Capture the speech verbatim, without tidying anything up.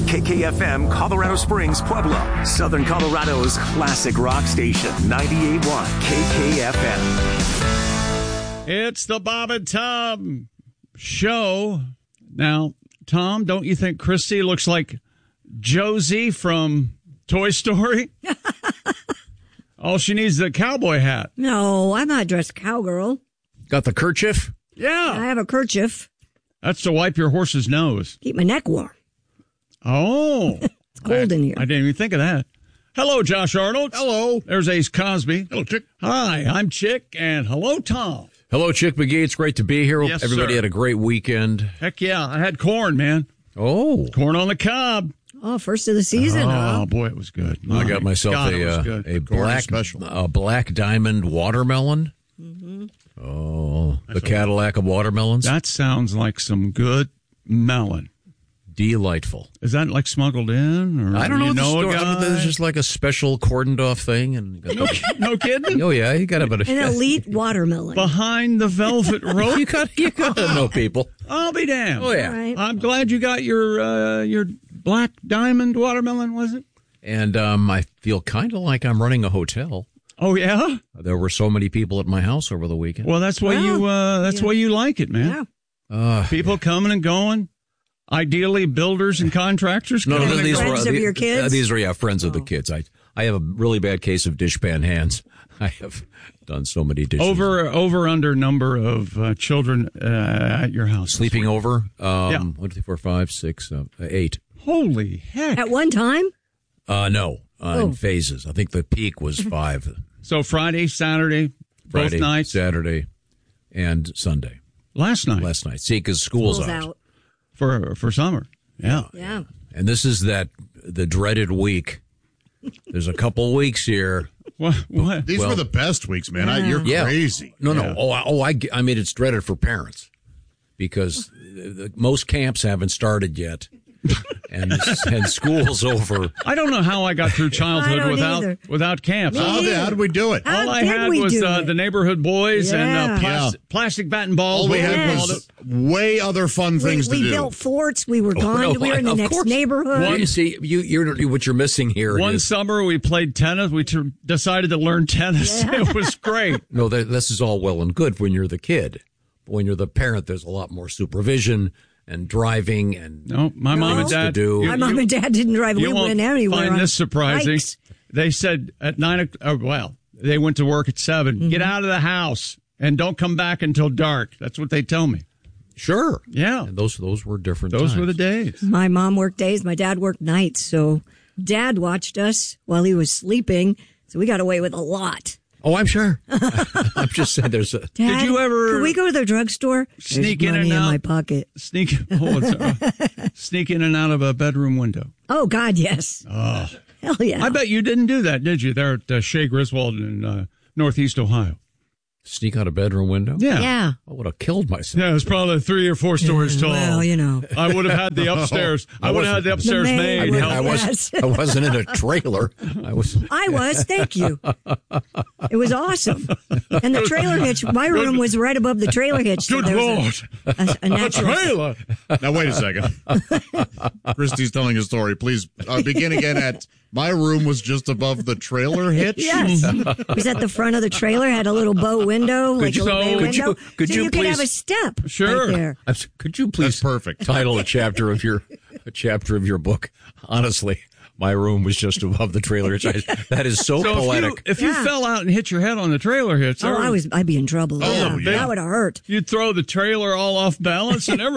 K K F M, Colorado Springs, Pueblo, Southern Colorado's classic rock station, ninety-eight point one K K F M. It's the Bob and Tom Show. Now, Tom, don't you think Christy looks like Josie from Toy Story? All she needs is a cowboy hat. No, I'm not dressed cowgirl. Got the kerchief? Yeah. I have a kerchief. That's to wipe your horse's nose. Keep my neck warm. Oh. It's cold I, in here. I didn't even think of that. Hello, Josh Arnold. Hello. There's Ace Cosby. Hello, Chick. Hi, I'm Chick, and hello, Tom. Hello, Chick McGee. It's great to be here. Yes, Everybody sir. had a great weekend. Heck yeah, I had corn, man. Oh. Corn on the cob. Oh, first of the season, Oh, huh? boy, it was good. I got My myself God, it a was uh, good. a black a black diamond watermelon. Mm-hmm. Oh, the Cadillac of watermelons. That sounds like some good melon. Delightful. Is that like smuggled in? Or I don't know. You the know story. a I mean, guy? there's just like a special cordoned off thing, and no, no kidding. oh yeah, you got about a An elite watermelon. Behind the velvet rope. you got you got to know people. I'll be damned. Oh yeah. All right. I'm glad you got your uh, your black diamond watermelon. Was it? And um, I feel kind of like I'm running a hotel. Oh yeah. There were so many people at my house over the weekend. Well, that's why Well, you. Uh, that's yeah. why you like it, man. Yeah. Uh, People coming and going. Ideally, builders and contractors. no, coming no, and these going. Friends were of the- your kids? uh, these are yeah friends of the Oh. kids. I I have a really bad case of dishpan hands. I have done so many dishes. over over under number of uh, children uh, at your house. Sleeping over. Um, Yeah. One, two, three, four, five, six, uh, eight. Holy heck! At one time? Uh, no, uh, Oh. in phases. I think the peak was five. So Friday, Saturday, Friday, both nights. Saturday, and Sunday. Last night Last night. See, because school's, School's out. out. for for summer. Yeah. Yeah. And this is that the dreaded week. There's a couple weeks here. What? What? These Well- were the best weeks, man. I, you're Yeah. crazy. No, no. Yeah. Oh, I, oh, I, get- I mean, it's dreaded for parents because the, the, most camps haven't started yet, and and school's over. I don't know how I got through I childhood don't without either. without camps. Me How did, how did we do it? How All I did had we was do uh, it? the neighborhood boys and Yeah. uh, plastic, plastic bat and balls. All we whatever had you Yes. called was way other fun We, things we to do. built forts. We were gone. no, we were in the of next course. neighborhood. You see, you, you're what you're missing here. it. One is- summer we played tennis. We t- decided to learn tennis. Yeah. It was great. no, that, this is all well and good when you're the kid, but when you're the parent, there's a lot more supervision and driving and No, my mom and to dad. do. My mom and dad didn't drive. You We won't went anywhere. find on this surprising. bikes. They said at nine o'clock. Oh, well, they went to work at seven. Mm-hmm. Get out of the house and don't come back until dark. That's what they tell me. Sure, Yeah, and those those were different. those times. were the days. My mom worked days. My dad worked nights. So dad watched us while he was sleeping. So we got away with a lot. Oh, I'm sure. I'm just saying, there's a. Dad, you ever Can we go to the drugstore? sneak There's in money and out? in my pocket. Sneak, oh, it's, uh, sneak in and out of a bedroom window. Oh God, yes. Oh, Hell yeah. I bet you didn't do that, did you? There at uh, Shea Griswold in uh, Northeast Ohio. Sneak out a bedroom window? Yeah, Yeah. I would have killed myself. yeah. It was probably three or four stories tall. Well, you know. I would have had the upstairs. I would have had the upstairs The maid maid would- help. I was Yes. I wasn't in a trailer. I was I was. Thank you. It was awesome. And the trailer hitch. My room was right above the trailer hitch. so Good there Lord. was A, a, a A natural. trailer. Now, wait a second. Christy's telling a story. Please uh, begin again at my room was just above the trailer hitch. Yes. It was at the front of the trailer, had a little bow window, like you- a little so bay could window. you- could so you you could have please- a step Sure. right there. I'm s- could you please That's perfect. title a chapter of your a chapter of your book? Honestly, my room was just above the trailer hitch. I- That is so, So if you, poetic. if you Yeah. fell out and hit your head on the trailer hitch, Oh, there I was- was, I'd be in trouble. Oh, yeah. yeah. That would have hurt. you'd throw the trailer all off balance and everything.